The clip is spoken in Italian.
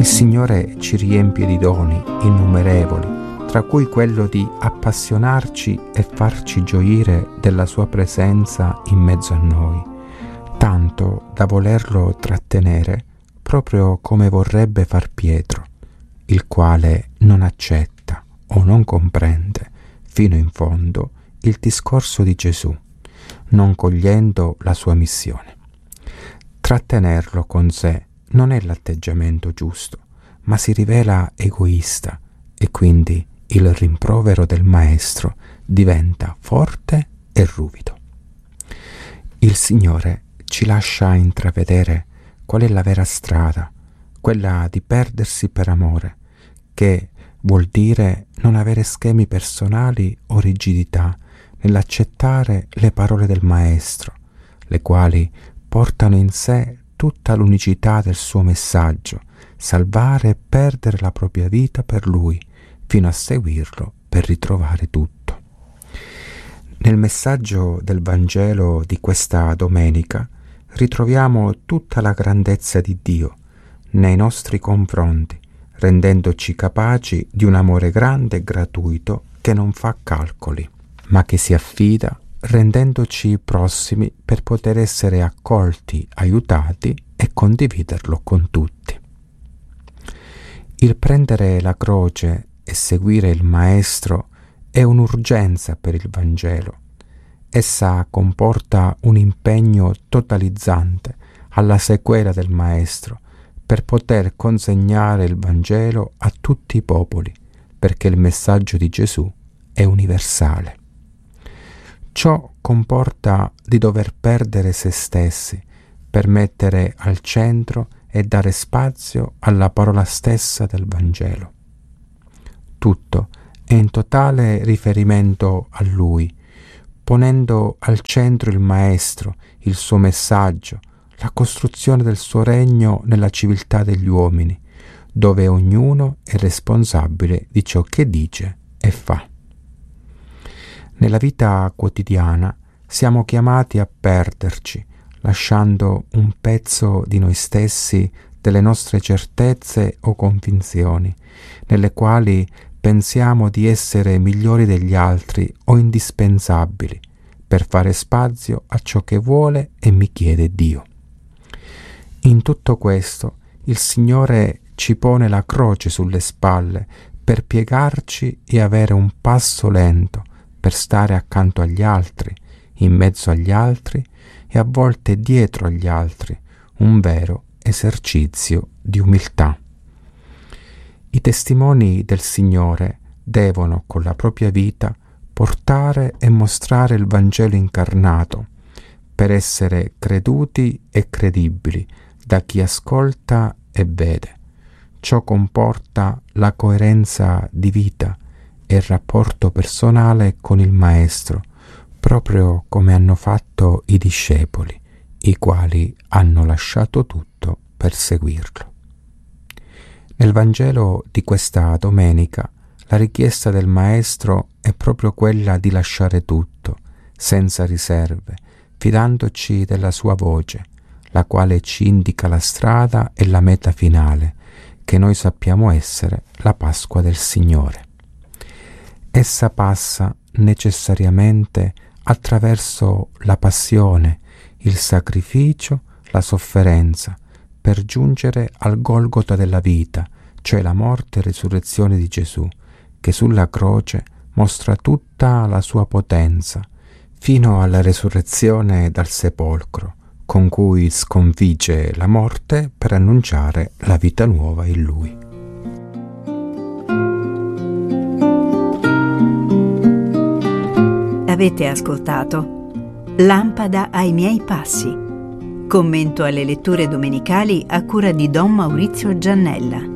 Il Signore ci riempie di doni innumerevoli, tra cui quello di appassionarci e farci gioire della sua presenza in mezzo a noi, tanto da volerlo trattenere proprio come vorrebbe far Pietro, il quale non accetta o non comprende fino in fondo il discorso di Gesù, non cogliendo la sua missione. Trattenerlo con sé non è l'atteggiamento giusto, ma si rivela egoista e quindi il rimprovero del Maestro diventa forte e ruvido. Il Signore ci lascia intravedere qual è la vera strada, quella di perdersi per amore, che vuol dire non avere schemi personali o rigidità nell'accettare le parole del Maestro, le quali portano in sé tutta l'unicità del suo messaggio, salvare e perdere la propria vita per Lui, fino a seguirlo per ritrovare tutto. Nel messaggio del Vangelo di questa domenica ritroviamo tutta la grandezza di Dio nei nostri confronti, rendendoci capaci di un amore grande e gratuito che non fa calcoli, ma che si affida, rendendoci prossimi per poter essere accolti, aiutati e condividerlo con tutti. Il prendere la croce e seguire il Maestro è un'urgenza per il Vangelo. Essa comporta un impegno totalizzante alla sequela del Maestro per poter consegnare il Vangelo a tutti i popoli, perché il messaggio di Gesù è universale. Ciò comporta di dover perdere se stessi per mettere al centro e dare spazio alla parola stessa del Vangelo. Tutto è in totale riferimento a Lui, ponendo al centro il Maestro, il suo messaggio, la costruzione del suo regno nella civiltà degli uomini, dove ognuno è responsabile di ciò che dice e fa. Nella vita quotidiana siamo chiamati a perderci, lasciando un pezzo di noi stessi, delle nostre certezze o convinzioni, nelle quali pensiamo di essere migliori degli altri o indispensabili, per fare spazio a ciò che vuole e mi chiede Dio. In tutto questo, il Signore ci pone la croce sulle spalle per piegarci e avere un passo lento, per stare accanto agli altri, in mezzo agli altri e a volte dietro agli altri, un vero esercizio di umiltà. I testimoni del Signore devono, con la propria vita, portare e mostrare il Vangelo incarnato, per essere creduti e credibili da chi ascolta e vede. Ciò comporta la coerenza di vita e il rapporto personale con il Maestro, proprio come hanno fatto i discepoli, i quali hanno lasciato tutto per seguirlo. Nel Vangelo di questa domenica, la richiesta del Maestro è proprio quella di lasciare tutto, senza riserve, fidandoci della sua voce, la quale ci indica la strada e la meta finale, che noi sappiamo essere la Pasqua del Signore. Essa passa necessariamente attraverso la passione, il sacrificio, la sofferenza, per giungere al Golgota della vita, cioè la morte e risurrezione di Gesù, che sulla croce mostra tutta la sua potenza, fino alla resurrezione dal sepolcro, con cui sconfigge la morte per annunciare la vita nuova in Lui. Avete ascoltato Lampada ai miei passi. Commento alle letture domenicali a cura di Don Maurizio Giannella.